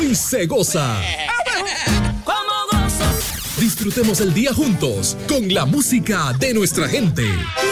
y se goza. Disfrutemos el día juntos con la música de nuestra gente.